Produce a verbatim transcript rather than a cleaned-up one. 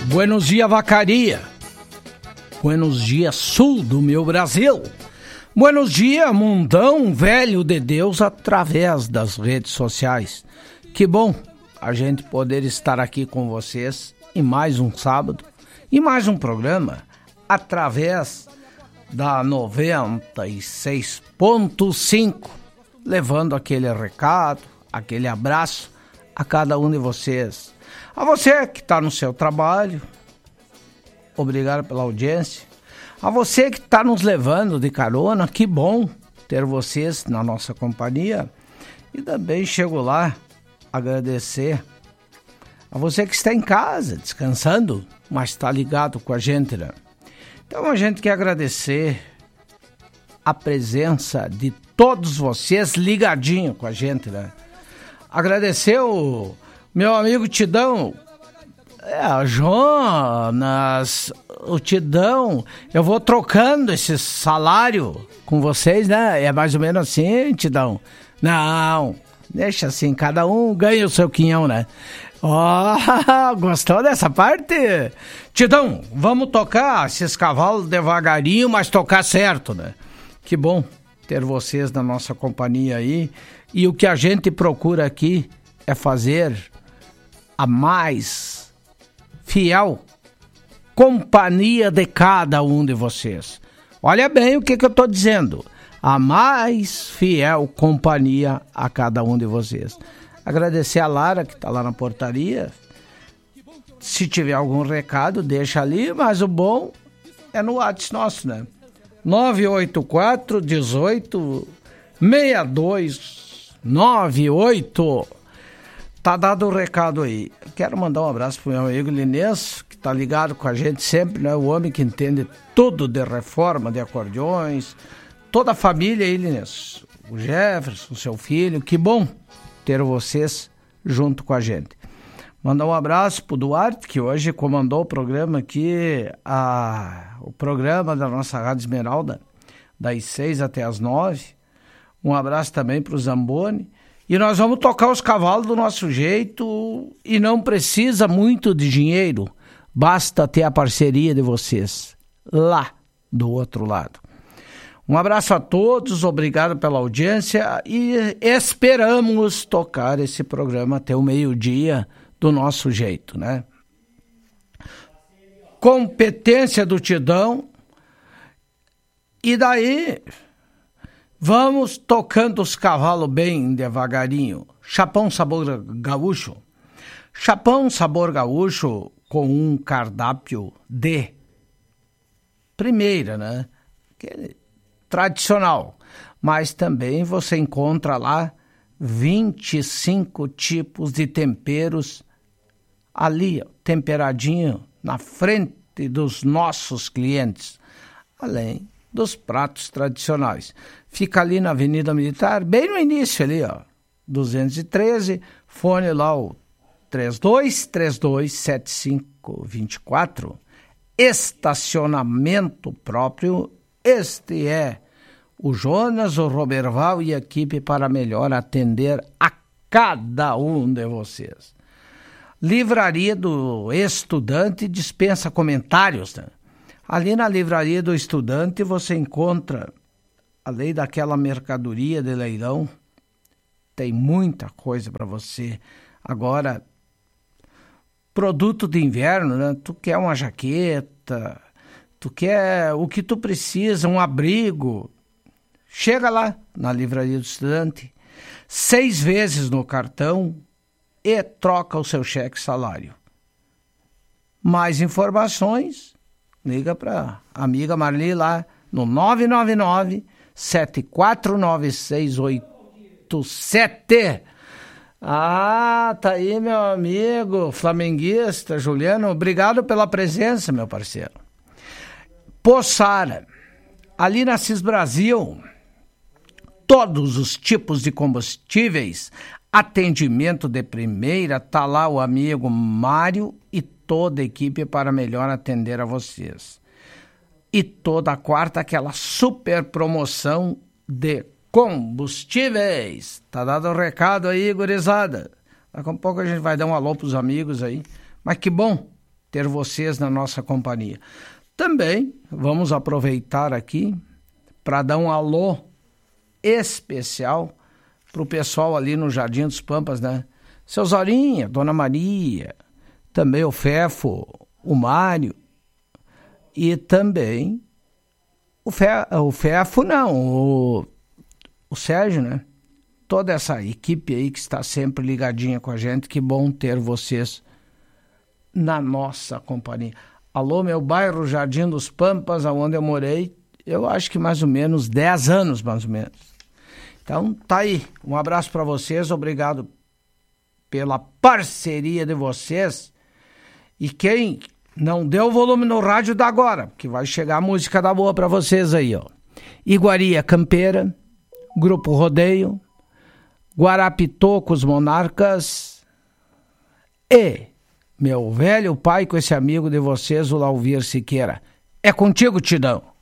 Buenos dias, Vacaria. Buenos dias, sul do meu Brasil. Buenos dias, mundão velho de Deus, através das redes sociais. Que bom a gente poder estar aqui com vocês em mais um sábado, e mais um programa, através da noventa e seis ponto cinco, levando aquele recado, aquele abraço a cada um de vocês. A você que está no seu trabalho, obrigado pela audiência. A você que está nos levando de carona, que bom ter vocês na nossa companhia. E também chego lá agradecer a você que está em casa, descansando, mas está ligado com a gente, né? Então a gente quer agradecer a presença de todos vocês ligadinho com a gente, né? Agradecer o meu amigo Tidão, é, Jonas, o Tidão, eu vou trocando esse salário com vocês, né? É mais ou menos assim, Tidão. Não, deixa assim, cada um ganha o seu quinhão, né? Oh, gostou dessa parte? Tidão, vamos tocar esses cavalos devagarinho, mas tocar certo, né? Que bom ter vocês na nossa companhia aí. E o que a gente procura aqui é fazer a mais fiel companhia de cada um de vocês. Olha bem o que, que eu estou dizendo. A mais fiel companhia a cada um de vocês. Agradecer a Lara, que está lá na portaria. Se tiver algum recado, deixa ali, mas o bom é no WhatsApp nosso, né? nove oito quatro, dezoito, sessenta e dois, noventa e oito. Tá dado o recado aí. Quero mandar um abraço pro meu amigo Linês, que tá ligado com a gente sempre, né? O homem que entende tudo de reforma, de acordeões. Toda a família aí, Linês. O Jefferson, seu filho. Que bom ter vocês junto com a gente. Mandar um abraço pro Duarte, que hoje comandou o programa aqui, a, o programa da nossa Rádio Esmeralda, das seis até as nove. Um abraço também pro Zamboni. E nós vamos tocar os cavalos do nosso jeito e não precisa muito de dinheiro, basta ter a parceria de vocês lá do outro lado. Um abraço a todos, obrigado pela audiência e esperamos tocar esse programa até o meio-dia do nosso jeito, né? Competência do Tidão. E daí vamos tocando os cavalos bem devagarinho. Chapão sabor gaúcho. Chapão sabor gaúcho com um cardápio de primeira, né? Aquele tradicional. Mas também você encontra lá vinte e cinco tipos de temperos ali, ó, temperadinho na frente dos nossos clientes. Além dos pratos tradicionais. Fica ali na Avenida Militar, bem no início ali, ó, duzentos e treze, fone lá o três dois três dois sete cinco dois quatro, estacionamento próprio. Este é o Jonas, o Roberval e a equipe para melhor atender a cada um de vocês. Livraria do Estudante dispensa comentários, né? Ali na Livraria do Estudante você encontra, além daquela mercadoria de leilão, tem muita coisa para você. Agora, produto de inverno, né? Tu quer uma jaqueta, tu quer o que tu precisa, um abrigo. Chega lá na Livraria do Estudante, seis vezes no cartão e troca o seu cheque salário. Mais informações, liga para a amiga Marli lá no nove nove nove, sete quatro nove, seis oito sete. Ah, tá aí meu amigo flamenguista Juliano, obrigado pela presença, meu parceiro. Poçara, ali na Cis Brasil, todos os tipos de combustíveis, atendimento de primeira, tá lá o amigo Mário e toda a equipe para melhor atender a vocês. E toda quarta aquela super promoção de combustíveis. Tá dado o recado aí, gurizada. Daqui a pouco a gente vai dar um alô pros amigos aí. Mas que bom ter vocês na nossa companhia. Também vamos aproveitar aqui para dar um alô especial para o pessoal ali no Jardim dos Pampas, né? Seu Zorinha, Dona Maria, também o Fefo, o Mário e também o, Fe, o Fefo, não, o, o Sérgio, né? Toda essa equipe aí que está sempre ligadinha com a gente, que bom ter vocês na nossa companhia. Alô, meu bairro Jardim dos Pampas, onde eu morei, eu acho que mais ou menos dez anos, mais ou menos. Então, tá aí. Um abraço para vocês, obrigado pela parceria de vocês. E quem não deu volume no rádio, dá agora, porque vai chegar a música da boa para vocês aí, ó. Iguaria Campeira, Grupo Rodeio, Guarapitocos Monarcas e meu velho pai com esse amigo de vocês, o Lauvir Siqueira. É contigo, Tidão.